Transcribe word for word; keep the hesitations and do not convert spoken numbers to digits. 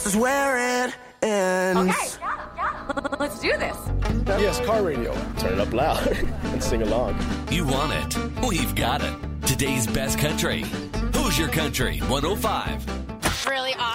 This is where it ends. Okay, yeah, yeah. Let's do this. Yes, car radio. Turn it up loud and sing along. You want it? We've got it. Today's best country. Hoosier Country one oh five. Really awesome.